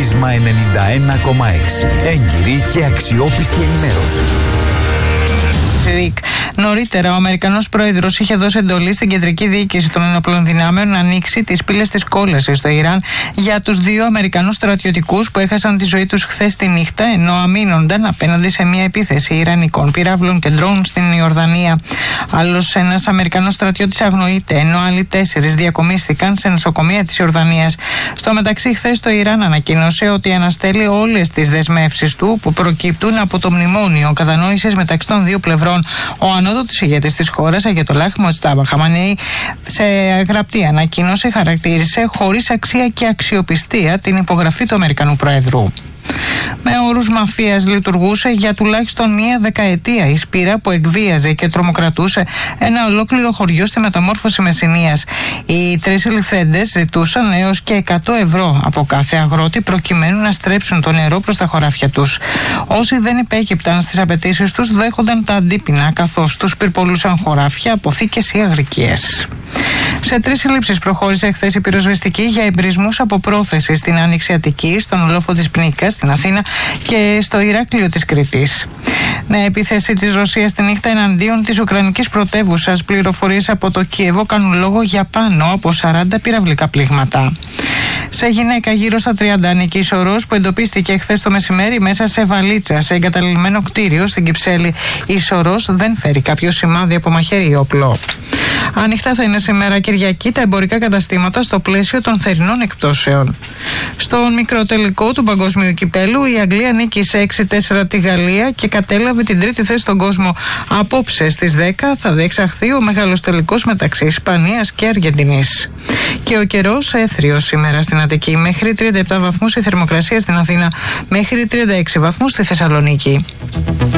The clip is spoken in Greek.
Πρίσμα 91,6. Έγκυρη και αξιόπιστη ενημέρωση. Νωρίτερα, ο Αμερικανός πρόεδρος είχε δώσει εντολή στην κεντρική διοίκηση των ενόπλων δυνάμεων να ανοίξει τις πύλες της κόλασης στο Ιράν για τους 2 Αμερικανούς στρατιωτικούς που έχασαν τη ζωή τους χθες τη νύχτα, ενώ αμήνονταν απέναντι σε μια επίθεση ιρανικών πυράβλων και ντρόουν στην Ιορδανία. Άλλος ένας Αμερικανός στρατιώτης αγνοείται, ενώ άλλοι 4 διακομίστηκαν σε νοσοκομεία της Ιορδανίας. Στο μεταξύ, χθες το Ιράν ανακοίνωσε ότι αναστέλει όλες τις δεσμεύσεις του που προκύπτουν από το μνημόνιο κατανόησης μεταξύ των 2 πλευρών. Ο ανώτατος ηγέτης της χώρας, Αγιατολάχ Μοστάμπα Χαμανέι, σε γραπτή ανακοίνωση χαρακτήρισε χωρίς αξία και αξιοπιστία την υπογραφή του Αμερικανού Προέδρου. Με όρους μαφίας λειτουργούσε για τουλάχιστον μία δεκαετία η σπήρα που εκβίαζε και τρομοκρατούσε ένα ολόκληρο χωριό στη Μεταμόρφωση Μεσσηνίας. Οι 3 συλληφθέντες ζητούσαν έως και 100 ευρώ από κάθε αγρότη προκειμένου να στρέψουν το νερό προς τα χωράφια τους. Όσοι δεν υπέκυπταν στις απαιτήσεις τους δέχονταν τα αντίπεινα, καθώς τους πυρπολούσαν χωράφια, αποθήκες ή αγρικίες. Σε 3 συλλήψεις προχώρησε χθες η πυροσβεστική για εμπρισμούς από πρόθεση στην Άνοιξη Αττικής, στον Λόφο της Πνίκας, στην Αθήνα και στο Ηράκλειο της Κρήτης. Με επίθεση της Ρωσίας τη νύχτα εναντίον της Ουκρανικής πρωτεύουσας, πληροφορίες από το Κίεβο κάνουν λόγο για πάνω από 40 πυραυλικά πλήγματα. Σε γυναίκα γύρω στα 30 ανήκει η σωρός που εντοπίστηκε χθες το μεσημέρι μέσα σε βαλίτσα σε εγκαταλειμμένο κτίριο στην Κυψέλη. Η σωρός δεν φέρει κάποιο σημάδι από μαχαίρι ή όπλο. Ανοιχτά θα είναι σήμερα Κυριακή τα εμπορικά καταστήματα στο πλαίσιο των θερινών εκπτώσεων. Στον μικρό τελικό του Παγκοσμίου Κυπέλου, η Αγγλία νίκησε 6-4 τη Γαλλία και κατέλαβε την 3η θέση στον κόσμο. Απόψε στις 10 θα διεξαχθεί ο μεγάλος τελικός μεταξύ Ισπανίας και Αργεντινής. Και ο καιρός έθριος σήμερα στην Αττική, μέχρι 37 βαθμούς η θερμοκρασία στην Αθήνα, μέχρι 36 βαθμούς στη Θεσσαλονίκη.